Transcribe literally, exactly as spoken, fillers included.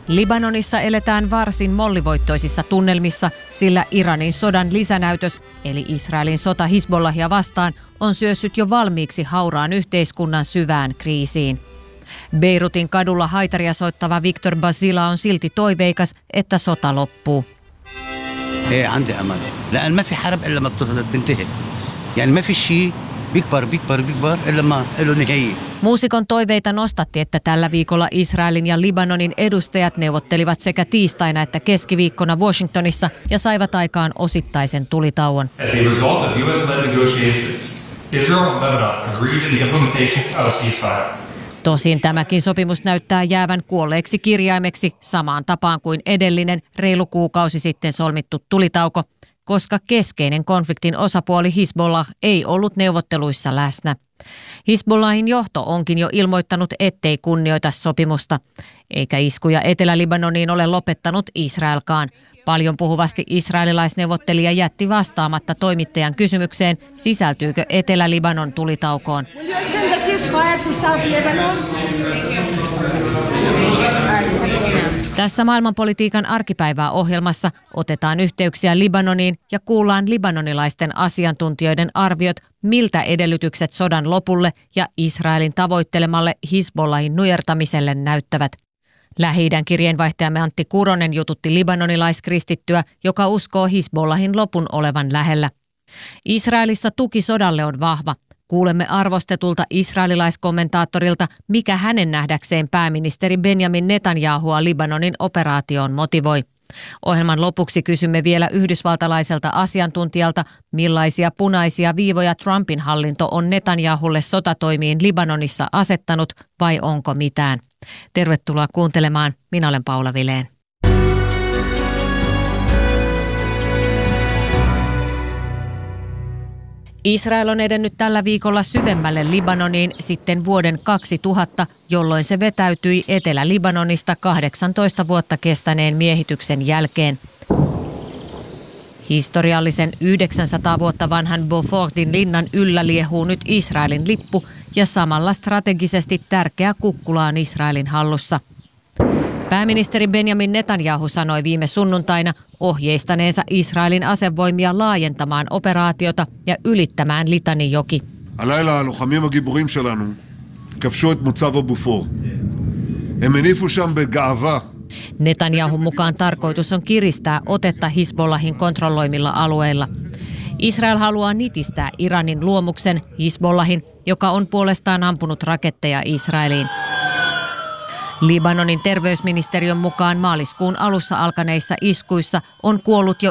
Libanonissa eletään varsin mollivoittoisissa tunnelmissa, sillä Iranin sodan lisänäytös, eli Israelin sota Hizbollahia vastaan, on syössyt jo valmiiksi hauraan yhteiskunnan syvään kriisiin. Beirutin kadulla haitaria soittava Victor Basila on silti toiveikas, että sota loppuu. ايه عندي امل لان ما في حرب الا ما بتنتهي يعني ما في شيء بيكبر بيكبر بيكبر الا ما له نهايه. Muusikon toiveita nostatti, että tällä viikolla Israelin ja Libanonin edustajat neuvottelivat sekä tiistaina että keskiviikkona Washingtonissa ja saivat aikaan osittaisen tulitauon. As a result of U S-led negotiations, Israel and Lebanon agreed to the implementation of a ceasefire. Tosin tämäkin sopimus näyttää jäävän kuolleeksi kirjaimeksi samaan tapaan kuin edellinen reilu kuukausi sitten solmittu tulitauko, koska keskeinen konfliktin osapuoli Hizbollah ei ollut neuvotteluissa läsnä. Hizbollahin johto onkin jo ilmoittanut, ettei kunnioita sopimusta, eikä iskuja Etelä-Libanoniin ole lopettanut Israelkaan. Paljon puhuvasti israelilaisneuvottelija jätti vastaamatta toimittajan kysymykseen, sisältyykö Etelä-Libanon tulitaukoon. Tässä maailmanpolitiikan arkipäivää ohjelmassa otetaan yhteyksiä Libanoniin ja kuullaan libanonilaisten asiantuntijoiden arviot, miltä edellytykset sodan lopulle ja Israelin tavoittelemalle Hizbollahin nujertamiselle näyttävät. Lähi-idän kirjeenvaihtajamme Antti Kuronen jututti libanonilaiskristittyä, joka uskoo Hizbollahin lopun olevan lähellä. Israelissa tuki sodalle on vahva. Kuulemme arvostetulta israelilaiskommentaattorilta, mikä hänen nähdäkseen pääministeri Benjamin Netanyahua Libanonin operaatioon motivoi. Ohjelman lopuksi kysymme vielä yhdysvaltalaiselta asiantuntijalta, millaisia punaisia viivoja Trumpin hallinto on Netanyahulle sotatoimiin Libanonissa asettanut vai onko mitään. Tervetuloa kuuntelemaan. Minä olen Paula Vilén. Israel on edennyt tällä viikolla syvemmälle Libanoniin sitten vuoden kaksituhatta, jolloin se vetäytyi Etelä-Libanonista kahdeksantoista vuotta kestäneen miehityksen jälkeen. Historiallisen yhdeksänsataa vuotta vanhan Beaufortin linnan yllä liehuu nyt Israelin lippu ja samalla strategisesti tärkeä kukkula on Israelin hallussa. Pääministeri Benjamin Netanyahu sanoi viime sunnuntaina ohjeistaneensa Israelin asevoimia laajentamaan operaatiota ja ylittämään Litanijoki. הלילה הלוחמים הגיבורים שלנו כבשו את מוצב הבופור. הם הניפו שם בגאווה. Netanyahun mukaan tarkoitus on kiristää otetta Hizbollahin kontrolloimilla alueilla. Israel haluaa nitistää Iranin luomuksen Hizbollahin, joka on puolestaan ampunut raketteja Israeliin. Libanonin terveysministeriön mukaan maaliskuun alussa alkaneissa iskuissa on kuollut jo